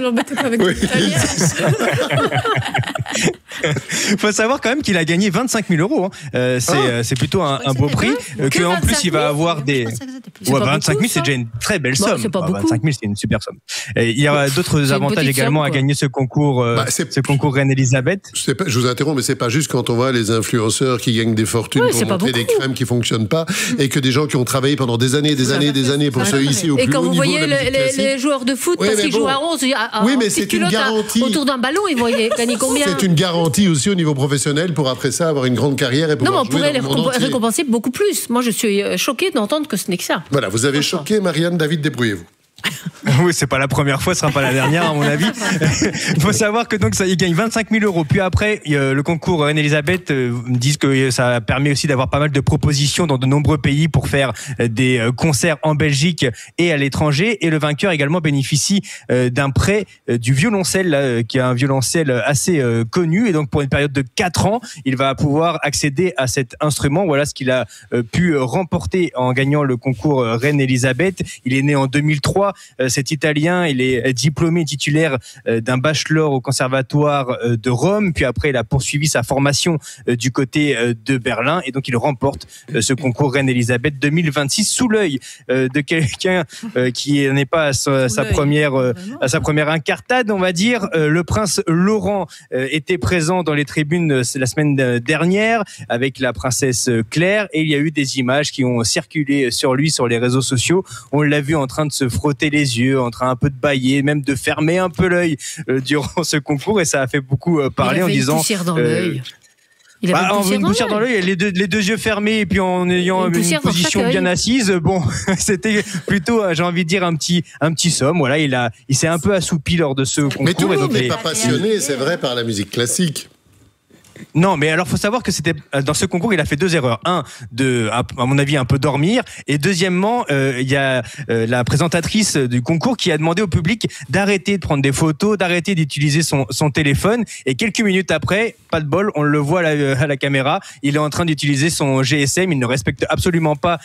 l'embêtez pas avec l'Italien. Il faut savoir quand même qu'il a gagné 25 000 euros. C'est plutôt un beau prix. Qu'en plus, il va avoir des. 25 000, c'est déjà une très belle somme. 25 000, c'est une super somme. Et il y a d'autres avantages également à gagner ce concours Reine-Elisabeth. Je vous interromps, mais c'est pas juste quand on voit les influenceurs qui gagnent des fortunes pour montrer des crèmes qui fonctionnent pas, et que des gens qui ont travaillé pendant des années pour se hisser au plus haut niveau. Et quand vous voyez les joueurs de foot, parce qu'ils jouent à 11, oui, mais c'est une garantie. Autour d'un ballon, ils vont gagner combien? C'est une garantie aussi au niveau professionnel pour après ça avoir une grande carrière et pouvoir jouer dans le monde entier. Non, mais on pourrait les récompenser beaucoup plus. Moi, je suis choquée d'entendre que ce n'est que ça. Voilà, vous avez choqué Marianne. David, débrouillez-vous. Oui, c'est pas la première fois, ce sera pas la dernière à mon avis. Il faut savoir que donc ça, il gagne 25 000 euros. Puis après, le concours Reine-Elisabeth disent que ça permet aussi d'avoir pas mal de propositions dans de nombreux pays pour faire des concerts en Belgique et à l'étranger. Et le vainqueur également bénéficie d'un prêt du violoncelle, qui est un violoncelle assez connu. Et donc pour une période de 4 ans, il va pouvoir accéder à cet instrument. Voilà ce qu'il a pu remporter en gagnant le concours Reine-Elisabeth. Il est né en 2003. Cet Italien, il est diplômé titulaire d'un bachelor au conservatoire de Rome, puis après il a poursuivi sa formation du côté de Berlin, et donc il remporte ce concours Reine-Elisabeth 2026 sous l'œil de quelqu'un qui n'est pas à sa première incartade, on va dire. Le prince Laurent était présent dans les tribunes la semaine dernière avec la princesse Claire, et il y a eu des images qui ont circulé sur lui sur les réseaux sociaux. On l'a vu en train de se frotter les yeux, en train un peu de bâiller, même de fermer un peu l'œil durant ce concours, et ça a fait beaucoup parler en disant. Une poussière dans l'œil. Il avait une poussière dans l'œil, les deux yeux fermés, et puis en ayant une position bien assise. Bon, c'était plutôt, j'ai envie de dire, un petit somme. Voilà, il s'est un peu assoupi lors de ce concours. Mais tout le monde n'est pas passionné, c'est vrai, par la musique classique. Non, mais alors faut savoir que c'était dans ce concours, il a fait 2 erreurs. À mon avis, un peu dormir, et deuxièmement, il y a la présentatrice du concours qui a demandé au public d'arrêter de prendre des photos, d'arrêter d'utiliser son téléphone, et quelques minutes après, pas de bol, on le voit à la caméra, il est en train d'utiliser son GSM, il ne respecte absolument pas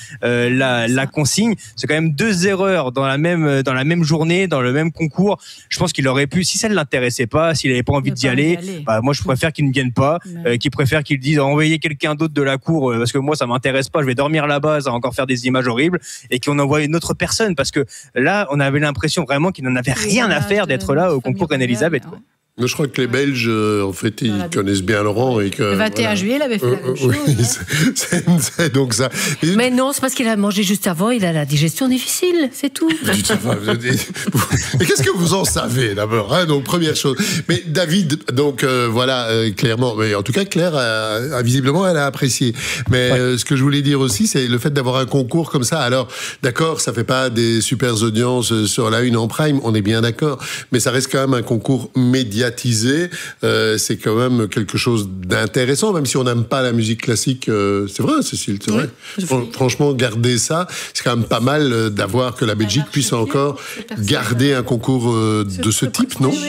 la consigne. C'est quand même 2 erreurs dans la même journée, dans le même concours. Je pense qu'il aurait pu, si ça ne l'intéressait pas, s'il n'avait pas envie d'y aller, moi je préfère qu'il ne vienne pas. Qui préfèrent qu'ils disent envoyer quelqu'un d'autre de la cour parce que moi ça m'intéresse pas, je vais dormir là-bas, ça va encore faire des images horribles, et qu'on envoie une autre personne, parce que là on avait l'impression vraiment qu'ils n'en avaient rien à faire d'être là au concours Reine-Elisabeth. Mais je crois que les Belges, en fait, ils connaissent bien Laurent. Et que, le 21 juillet, il avait fait la même chose. Oui, c'est donc ça. Mais non, c'est parce qu'il a mangé juste avant, il a la digestion difficile, c'est tout. Mais qu'est-ce que vous en savez, d'abord, hein? Donc, première chose. Mais David, donc, clairement, mais en tout cas, Claire, visiblement, elle a apprécié. Mais ce que je voulais dire aussi, c'est le fait d'avoir un concours comme ça. Alors, d'accord, ça fait pas des super audiences sur la une en prime, on est bien d'accord. Mais ça reste quand même un concours médiatisé. C'est quand même quelque chose d'intéressant, même si on n'aime pas la musique classique. C'est vrai, Cécile, c'est vrai. Franchement, garder ça, c'est quand même pas mal d'avoir que la Belgique puisse encore garder un concours de ce type, non?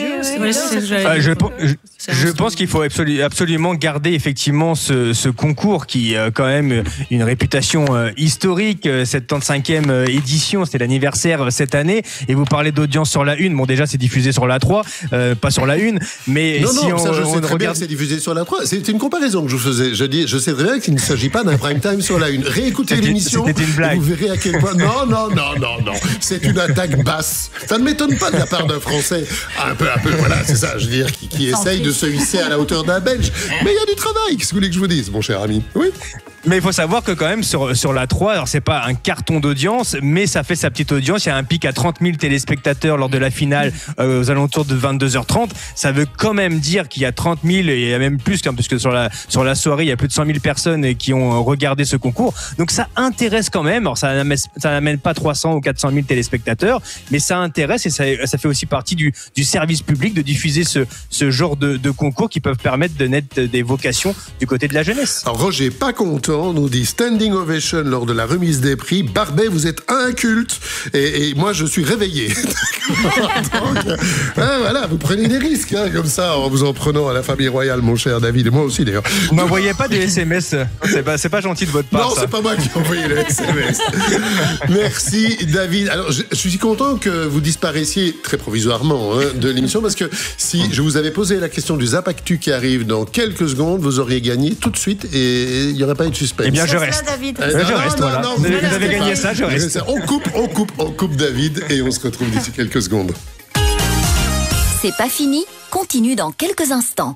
Je pense qu'il faut absolument garder effectivement ce concours qui a quand même une réputation historique. Cette 75e édition, c'était l'anniversaire cette année, et vous parlez d'audience sur la une. Bon, déjà c'est diffusé sur la 3, pas sur la une, mais non, si non, ça, je sais très bien regarde, que c'est diffusé sur la 3. C'était une comparaison que je vous faisais. Je sais très bien qu'il ne s'agit pas d'un prime time sur la une. Réécoutez l'émission, c'était une blague. Et vous verrez à quel point. Non. C'est une attaque basse. Ça ne m'étonne pas de la part d'un Français, un peu, voilà, c'est ça, je veux dire, qui essaye de se hisser à la hauteur d'un Belge. Mais il y a du travail. Qu'est-ce que vous voulez que je vous dise, mon cher ami? Oui. Mais il faut savoir que quand même sur la 3, alors c'est pas un carton d'audience, mais ça fait sa petite audience. Il y a un pic à 30 000 téléspectateurs lors de la finale aux alentours de 22h30. Ça veut quand même dire qu'il y a 30 000, et il y a même plus, puisque sur la soirée, il y a plus de 100 000 personnes qui ont regardé ce concours. Donc ça intéresse quand même. Alors ça n'amène pas 300 ou 400 000 téléspectateurs, mais ça intéresse, et ça fait aussi partie du service public de diffuser ce genre de concours qui peuvent permettre de naître des vocations du côté de la jeunesse. Alors Roger, pas content content, nous dit standing ovation lors de la remise des prix. Barbet, vous êtes inculte. Et moi, je suis réveillé. Donc, voilà, vous prenez des risques, comme ça, en vous en prenant à la famille royale, mon cher David, et moi aussi d'ailleurs. N'envoyez pas des SMS. C'est pas gentil de votre part. Non, c'est pas moi qui ai envoyé le SMS. Merci, David. Alors, je suis content que vous disparaissiez très provisoirement de l'émission, parce que si je vous avais posé la question du Zap Actu qui arrive dans quelques secondes, vous auriez gagné tout de suite et il n'y aurait pas eu de suspense. Eh bien, je reste. David. Je reste, voilà. Vous avez gagné ça, je reste. On coupe David et on se retrouve d'ici quelques secondes. C'est pas fini, continue dans quelques instants.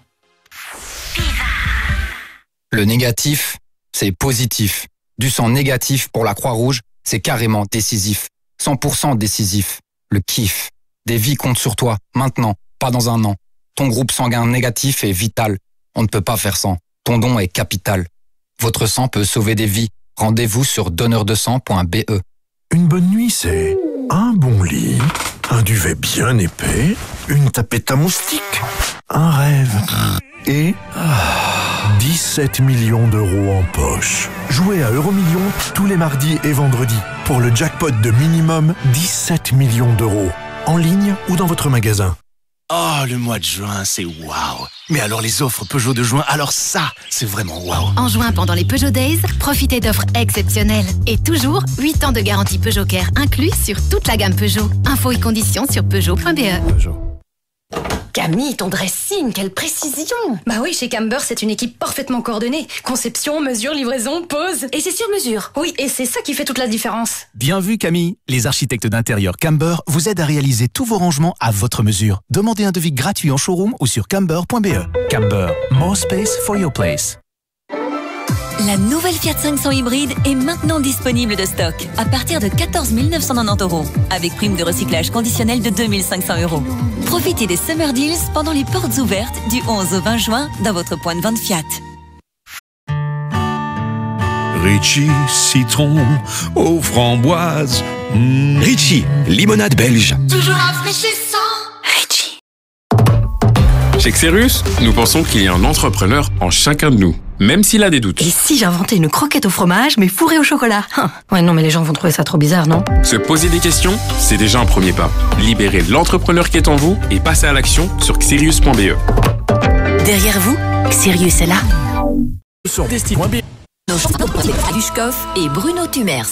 Le négatif, c'est positif. Du sang négatif pour la Croix-Rouge, c'est carrément décisif. 100% décisif. Le kiff. Des vies comptent sur toi, maintenant, pas dans un an. Ton groupe sanguin négatif est vital. On ne peut pas faire sans. Ton don est capital. Votre sang peut sauver des vies. Rendez-vous sur donneurdesang.be. Une bonne nuit, c'est un bon lit, un duvet bien épais, une tapette à moustiques, un rêve et 17 millions d'euros en poche. Jouez à Euromillions tous les mardis et vendredis pour le jackpot de minimum 17 millions d'euros. En ligne ou dans votre magasin. Oh, le mois de juin, c'est waouh. Mais alors les offres Peugeot de juin, alors ça, c'est vraiment waouh. En juin, pendant les Peugeot Days, profitez d'offres exceptionnelles. Et toujours, 8 ans de garantie Peugeot Care inclus sur toute la gamme Peugeot. Infos et conditions sur Peugeot.be. Peugeot. Camille, ton dressing, quelle précision! Bah oui, chez Camber, c'est une équipe parfaitement coordonnée. Conception, mesure, livraison, pose. Et c'est sur mesure. Oui, et c'est ça qui fait toute la différence. Bien vu, Camille. Les architectes d'intérieur Camber vous aident à réaliser tous vos rangements à votre mesure. Demandez un devis gratuit en showroom ou sur camber.be. Camber, more space for your place. La nouvelle Fiat 500 hybride est maintenant disponible de stock à partir de 14 990 €, avec prime de recyclage conditionnelle de 2 500 €. Profitez des Summer Deals pendant les portes ouvertes du 11 au 20 juin dans votre point de vente Fiat. Ritchie, citron aux framboises. Ritchie, limonade belge. Toujours rafraîchissant. Ritchie. Chez Xerus, nous pensons qu'il y a un entrepreneur en chacun de nous, même s'il a des doutes. Et si j'inventais une croquette au fromage, mais fourrée au chocolat? Ouais, non, mais les gens vont trouver ça trop bizarre, non? Se poser des questions, c'est déjà un premier pas. Libérez l'entrepreneur qui est en vous et passez à l'action sur xerius.be. Derrière vous, Sirius est là. Sur Desti.be. Dushkov et Bruno Tumers.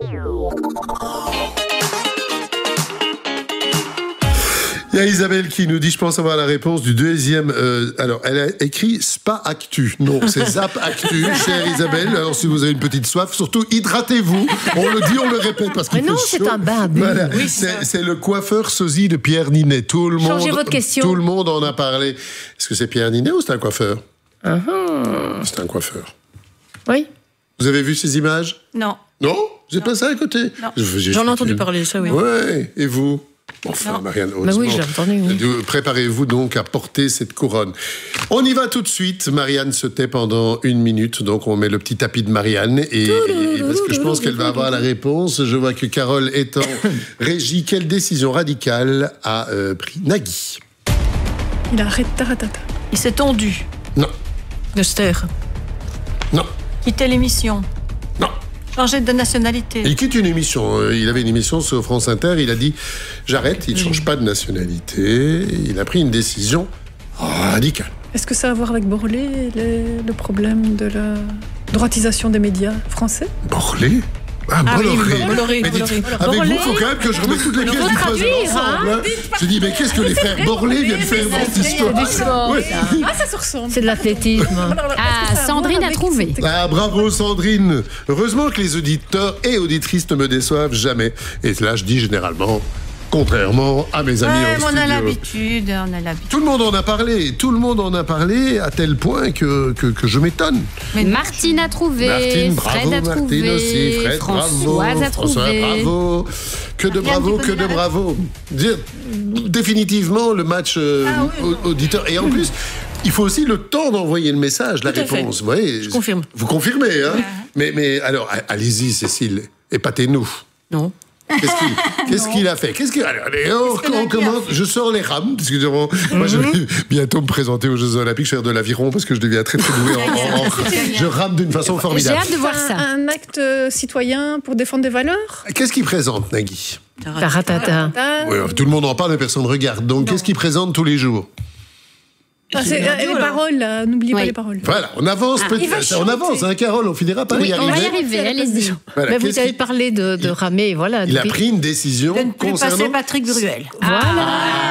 Il y a Isabelle qui nous dit, je pense avoir la réponse du deuxième. Alors, elle a écrit Spa Actu. Non, c'est Zap Actu, chère Isabelle. Alors, si vous avez une petite soif, surtout hydratez-vous. On le dit, on le répète parce qu'il fait Mais non, chaud. c'est un bain. Voilà. Oui, C'est le coiffeur sosie de Pierre Ninet. Tout le Changez monde, votre question. Tout le monde en a parlé. Est-ce que c'est Pierre Ninet ou c'est un coiffeur? C'est un coiffeur. Oui. Vous avez vu ces images? Non. Non? Vous êtes passé à côté? Non. J'en ai entendu parler, ça, oui. Ouais. Et vous? Enfin, Marianne, Bah oui, j'ai entendu. Oui. Préparez-vous donc à porter cette couronne. On y va tout de suite. Marianne se tait pendant 1 minute, donc on met le petit tapis de Marianne. Et parce que je pense qu'elle va avoir la réponse. Je vois que Carole est en régie. Quelle décision radicale a pris Nagui? Il a arrêté taratata. Il s'est tendu. Non. De se taire. Non. Quitter l'émission. Non. Changer de nationalité. Il quitte une émission. Il avait une émission sur France Inter. Il a dit j'arrête. Il ne change pas de nationalité. Il a pris une décision radicale. Est-ce que ça a à voir avec Borlée, le problème de la droitisation des médias français? Borlée? Bolloré. Mais dites, avec vous, il faut quand même que je remette toutes les pièces du puzzle ensemble. Hein. Je dis, mais qu'est-ce que les frères Borlée viennent faire dans cette histoire? Ouais. Ah, ça se ressemble. C'est de l'athlétisme. Ah, Sandrine a trouvé. Ah, bravo Sandrine. Heureusement que les auditeurs et auditrices ne me déçoivent jamais. Et là, je dis généralement, contrairement à mes amis en on studio. a l'habitude. Tout le monde en a parlé, à tel point que je m'étonne. Mais Martine a trouvé. Martine, bravo, Fred a Martine trouvé. aussi, Fred, Françoise bravo, a trouvé. bravo. Que de bravo. Dire définitivement le match auditeur. Et en plus, il faut aussi le temps d'envoyer le message, la réponse. Vous voyez, je confirme. Vous confirmez, hein? Mais alors, allez-y, Cécile, épatez-nous. Non. Qu'est-ce qu'il a fait? Allez, on commence. Je sors les rames, parce que moi, je vais bientôt me présenter aux Jeux Olympiques, je vais faire de l'aviron, parce que je deviens très doué je rame d'une façon formidable. J'ai hâte de voir ça. Un acte citoyen pour défendre des valeurs. Qu'est-ce qu'il présente, Nagui? Taratata. Oui, tout le monde en parle, mais personne ne regarde. Donc, qu'est-ce qu'il présente tous les jours? C'est les paroles, là. N'oubliez pas les paroles. Voilà, on avance on avance, hein, Carole, on finira par y arriver. On va y arriver, allez-y. Voilà, Mais vous avez parlé de ramer, voilà. Il a pris une décision de ne plus passer Patrick Bruel. Voilà.